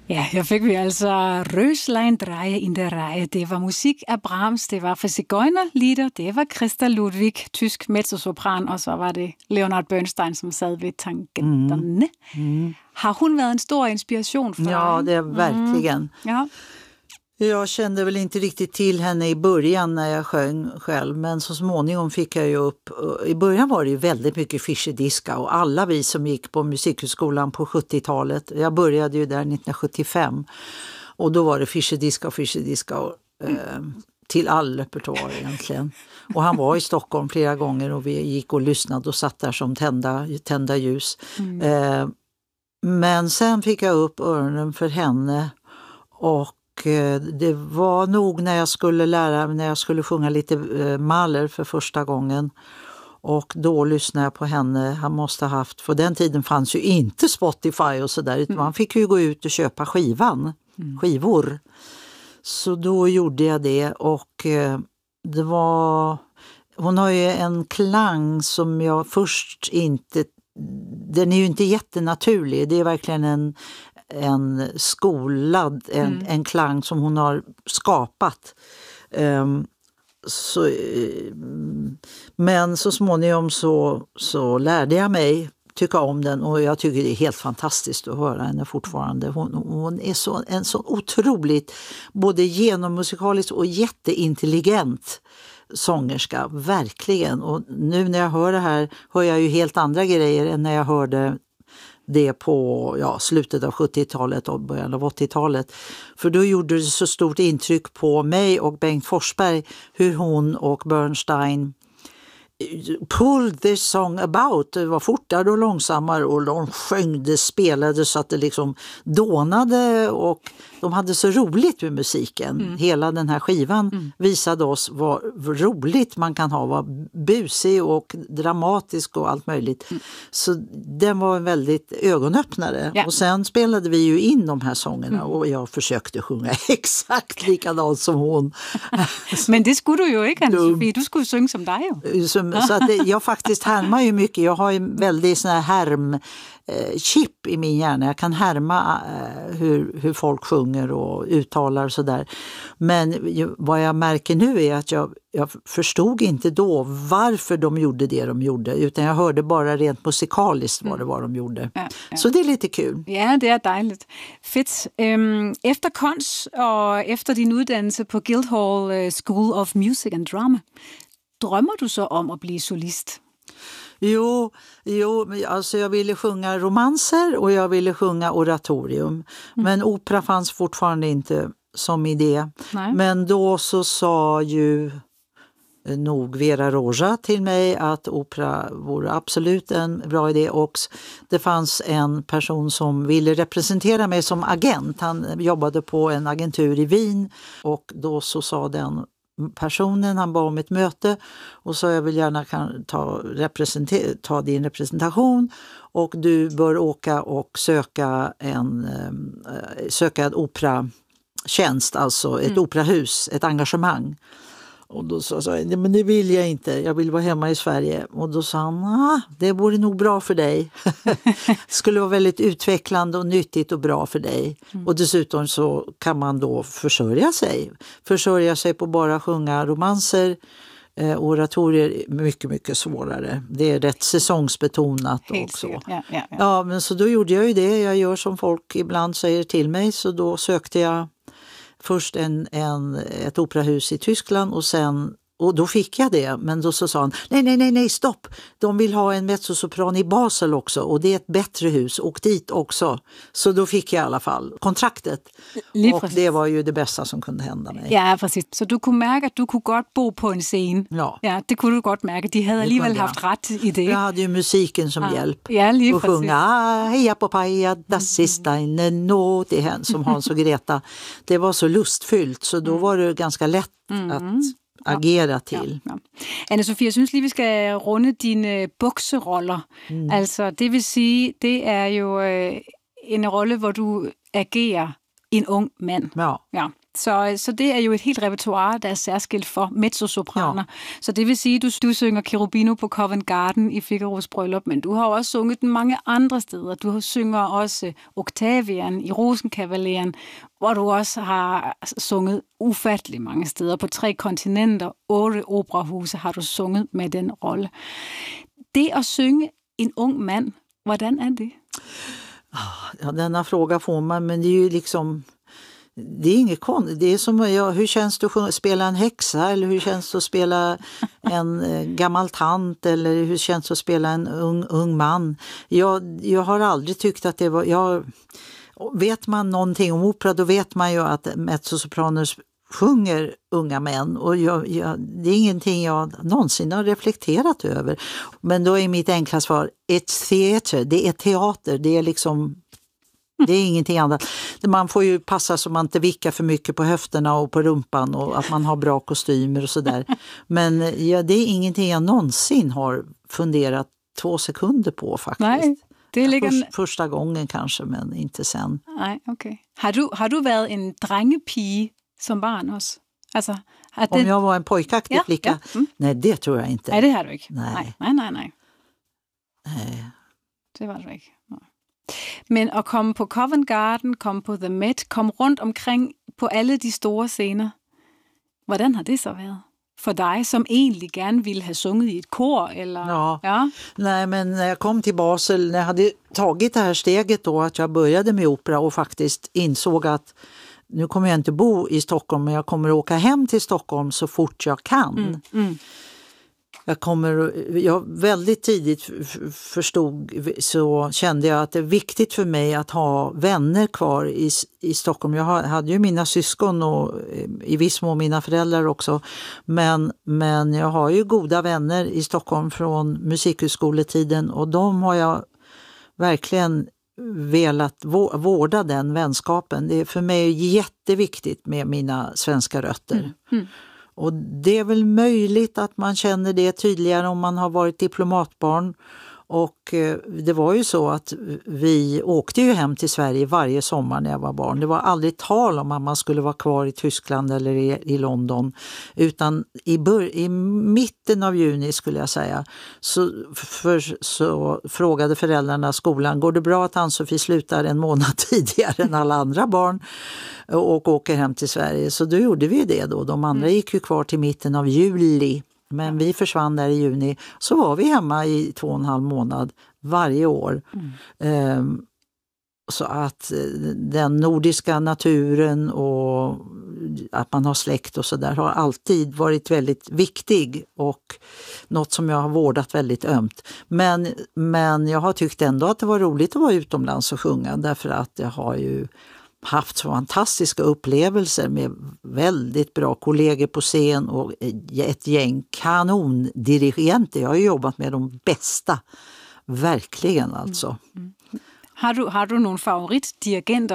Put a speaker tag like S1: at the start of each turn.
S1: Ja, her fik vi altså Röslein dreje in der Reihe. Det var musik af Brahms, det var for Zigeunerlieder, det var Christa Ludwig, tysk mezzosopran, og så var det Leonard Bernstein, som sad ved tangenterne. Har hun været en stor inspiration för dig?
S2: Ja, det är verkligen.
S1: Ja.
S2: Jag kände väl inte riktigt till henne i början när jag sjöng själv, men så småningom fick jag ju upp. I början var det ju väldigt mycket Fischer-Diska och alla vi som gick på musikhögskolan på 70-talet. Jag började ju där 1975 och då var det Fischer-Diska och till all repertoar egentligen. Och han var i Stockholm flera gånger och vi gick och lyssnade och satt där som tända ljus. Men sen fick jag upp öronen för henne och det var nog när jag skulle sjunga lite Mahler för första gången. Och då lyssnade jag på henne. Han måste ha haft, för den tiden fanns ju inte Spotify och sådär. Utan man fick ju gå ut och köpa skivor. Så då gjorde jag det och det var... Hon har ju en klang som jag först inte... Den är ju inte jättenaturlig. Det är verkligen en skolad, en klang som hon har skapat. Men så småningom så lärde jag mig tycka om den och jag tycker det är helt fantastiskt att höra henne fortfarande. Hon är en så otroligt både genommusikalisk och jätteintelligent sångerska, verkligen. Och nu när jag hör det här hör jag ju helt andra grejer än när jag hörde det på slutet av 70-talet och början av 80-talet. För då gjorde det så stort intryck på mig och Bengt Forsberg hur hon och Bernstein pulled this song about. Det var fortare och långsammare och de sjöng, det spelade så att det liksom dånade och de hade så roligt med musiken. Hela den här skivan visade oss vad roligt man kan ha, vara busig och dramatisk och allt möjligt. Så den var en väldigt ögonöppnare. Ja. Och sen spelade vi ju in de här sångerna och jag försökte sjunga exakt likadant som hon.
S1: Men det skulle du ju inte, Anne-Sofie. Du skulle sjunga som dig ju.
S2: Så att jag faktiskt härmar ju mycket. Jag har ju väldigt sån här chip i min hjärna. Jag kan härma hur folk sjunger och uttalar och sådär. Men vad jag märker nu är att jag förstod inte då varför de gjorde det de gjorde. Utan jag hörde bara rent musikaliskt vad det var de gjorde. Ja. Så det är lite kul.
S1: Ja, det är dejligt. Fedt. Efter Kons och efter din uddannelse på Guildhall School of Music and Drama, drömmer du så om att bli solist?
S2: Jo, alltså jag ville sjunga romanser och jag ville sjunga oratorium. Men opera fanns fortfarande inte som idé. Nej. Men då så sa ju nog Vera Roja till mig att opera vore absolut en bra idé. Och det fanns en person som ville representera mig som agent. Han jobbade på en agentur i Wien och då så sa den personen, han bad om ett möte och så jag vill gärna ta din representation och du bör åka och söka en operatjänst, alltså ett operahus, ett engagemang. Och då sa jag, men det vill jag inte, jag vill vara hemma i Sverige. Och då sa han, det vore nog bra för dig. Det skulle vara väldigt utvecklande och nyttigt och bra för dig. Och dessutom så kan man då försörja sig på bara sjunga romanser. Oratorier är mycket, mycket svårare. Det är rätt säsongsbetonat också. Ja, men så då gjorde jag ju det. Jag gör som folk ibland säger till mig, så då sökte jag först ett operahus i Tyskland och då fick jag det. Men då så sa han, nej, stopp. De vill ha en mezzosopran i Basel också och det är ett bättre hus. Och dit också. Så då fick jag i alla fall kontraktet. Och det var ju det bästa som kunde hända mig.
S1: Ja, precis. Så du kunde märka att du kunde gott bo på en scen. Ja, det kunde du gott märka. De hade alligevel haft rätt i det.
S2: Jag hade ju musiken som hjälp.
S1: Ja, lige
S2: och sjunga heja på paja, das ist eine Not, det är som Hans och Greta. Det var så lustfyllt så då var det ganska lätt att agera till. Ja.
S1: Anne-Sofie, jeg synes lige, vi skal runde dine bukseroller. Altså, det vil sige, det er jo en rolle, hvor du agerer en ung mand.
S2: Ja.
S1: Så det er jo et helt repertoire, der er særskilt for mezzosopraner. Ja. Så det vil sige, at du synger Cherubino på Covent Garden i Figaros bryllup, men du har også sunget den mange andre steder. Du synger også Octavian i Rosenkavaleren, hvor du også har sunget ufattelig mange steder. På 3 kontinenter, 8 operahuse har du sunget med den rolle. Det at synge en ung mand, hvordan er det?
S2: Ja, denna fråga får man, men det är ju liksom... Det är inget konstigt. Det är som hur känns det att spela en häxa, eller hur känns det att spela en gammal tant, eller hur känns det att spela en ung man. Jag har aldrig tyckt att det var... Vet man någonting om opera, då vet man ju att mezzosopraner sjunger unga män, och det är ingenting jag någonsin har reflekterat över. Men då är mitt enkla svar, it's theater, det är teater, det är liksom... Det är ingenting annat. Man får ju passa så man inte vickar för mycket på höfterna och på rumpan, och att man har bra kostymer och sådär. Men det är ingenting jag någonsin har funderat 2 sekunder på faktiskt.
S1: Nej, det ligger...
S2: Första gången kanske, men inte sen.
S1: Nej, okej. Har du varit en drengepige som barn också? Alltså,
S2: om jag var en pojkaktig flicka? Ja. Nej, det tror jag inte.
S1: Nej, det har du inte.
S2: Nej.
S1: Nej. Det var du inte. Men at komme på Covent Garden, komme på The Met, komme rundt omkring på alle de store scener, hvordan har det så været for dig, som egentlig gerne ville have sunget i et kor? Eller?
S2: Ja. Nej, men när jag kom till Basel, när jag hade tagit det här steget då, att jag började med opera och faktiskt insåg att nu kommer jag inte bo i Stockholm, men jag kommer åka hem till Stockholm så fort jag kan. Jag väldigt tidigt så kände jag att det är viktigt för mig att ha vänner kvar i Stockholm. Jag hade ju mina syskon och i viss mån mina föräldrar också. Men jag har ju goda vänner i Stockholm från musikhögskoletiden, och de har jag verkligen velat vårda den vänskapen. Det är för mig jätteviktigt med mina svenska rötter. Och det är väl möjligt att man känner det tydligare om man har varit diplomatbarn. Och det var ju så att vi åkte ju hem till Sverige varje sommar när jag var barn. Det var aldrig tal om att man skulle vara kvar i Tyskland eller i London. Utan i mitten av juni, skulle jag säga, så frågade föräldrarna skolan: går det bra att Ann-Sofie slutar en månad tidigare än alla andra barn och åker hem till Sverige? Så då gjorde vi det då. De andra gick ju kvar till mitten av juli. Men vi försvann där i juni. Så var vi hemma i 2,5 månad varje år. Så att den nordiska naturen och att man har släkt och så där har alltid varit väldigt viktig, och något som jag har vårdat väldigt ömt. Men jag har tyckt ändå att det var roligt att vara utomlands och sjunga, därför att jag har ju haft så fantastiska upplevelser med väldigt bra kollegor på scen och ett gäng kanondirigenter. Jag har jobbat med de bästa, verkligen alltså.
S1: Har du någon favoritdirigenter